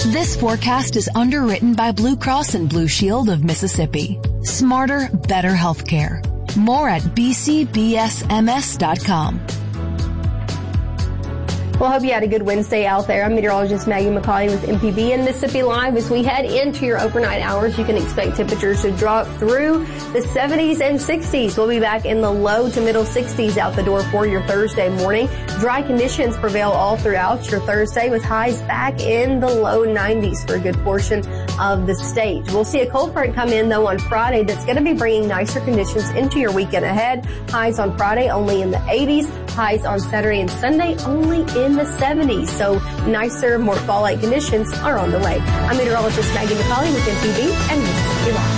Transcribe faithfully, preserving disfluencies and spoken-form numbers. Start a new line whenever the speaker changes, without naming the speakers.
This forecast is underwritten by Blue Cross and Blue Shield of Mississippi. Smarter, better healthcare. More at b c b s m s dot com.
Well, I hope you had a good Wednesday out there. I'm meteorologist Maggie McCauley with M P B and Mississippi Live. As we head into your overnight hours, you can expect temperatures to drop through the seventies and sixties. We'll be back in the low to middle sixties out the door for your Thursday morning. Dry conditions prevail all throughout your Thursday with highs back in the low nineties for a good portion of the state. We'll see a cold front come in, though, on Friday that's going to be bringing nicer conditions into your weekend ahead. Highs on Friday only in the eighties. Highs on Saturday and Sunday only in the seventies. So nicer, more fall-like conditions are on the way. I'm meteorologist Maggie McCauley with M P B and Mississippi Live.